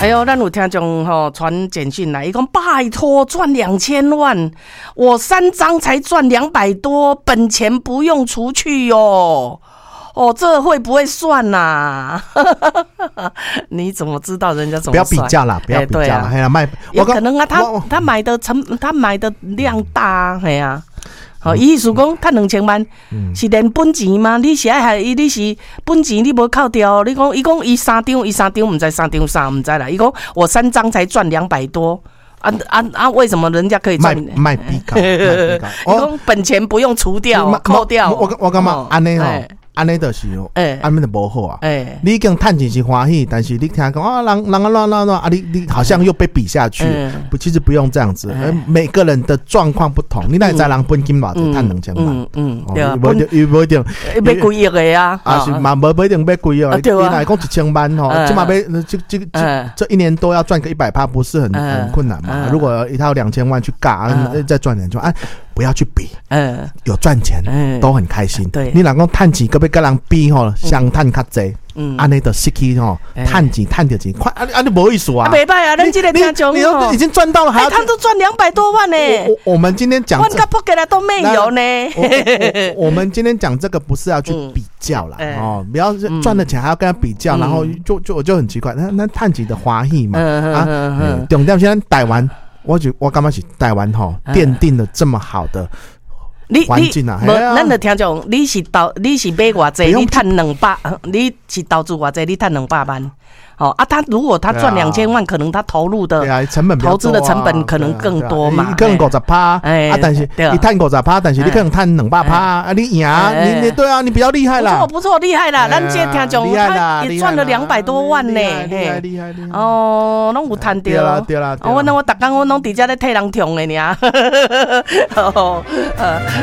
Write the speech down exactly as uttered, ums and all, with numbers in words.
哎呦，咱有听众吼传简讯来，伊讲拜托赚两千万，我三张才赚两百多，本钱不用除去哟。哦，这会不会算呐、啊？你怎么知道人家怎么算？ 不要比较啦，不要比较啦。哎呀、啊，卖有可能啊，他他买的成他买的量大，哎呀、啊。哦，意思讲，赚两千万、嗯、是连本钱吗？你是爱还你是本钱你无扣掉？你讲，伊讲伊三张，伊三张，唔知三张啥，唔知啦。伊讲我三张才赚两百多，啊啊啊！为什么人家可以赚？ 卖比较， 伊讲本钱不用除掉，扣掉。 我我感觉安尼吼。安尼就是哦，安尼就无好啊。欸、你已经赚钱是欢喜，但是你听讲啊，人人啊乱乱乱啊，你你好像又被比下去。欸、不，其实不用这样子。欸、每个人的状况不同，你哪会知人本金偌济赚两千万？嗯嗯，对啊，不一定，不一定要几亿个啊。 啊是嘛，无不一定要几亿啊。你哪讲一千万吼，起码要这这这这一年多要赚个一百趴，不是很很困难嘛？如果一套两千万去尬，再赚两千万，不要去比。嗯，有赚钱都很开心。对，你哪讲赚钱个？要跟人比吼，相赚较济，嗯，安尼就失去吼，赚钱赚到钱，快，安安尼无意思啊， 袂歹啊，咱这个听众， 你都已经赚到了，还他都赚两百多万呢。 我我们今天讲， 万个不给他都没有呢。 我们今天讲这个不是要去比较啦，哦，不要赚了钱还要跟他比较，然后就就就很奇怪，那那赚钱的欢喜嘛，啊，重点现在台湾，我觉我感觉是台湾吼奠定了这么好的。 你你无，咱就听讲，你是投，你是买偌济，你赚两百，你是投资偌济，你赚两百万。哦啊，他如果他赚两千万，可能他投入的、啊、成本投资的成本可能更多嘛。 你可能五十趴，啊，但是你赚五十趴，但是你可能赚两百趴，啊，你赢，你你对啊，你比较厉害啦。 不错不错，厉害啦！咱这听众他也赚了两百多万呢， 厉害厉害厉害。 哦，拢有赚到。对啦对啦。 我那我逐工我拢伫遮咧替人冲的尔。哦，呃。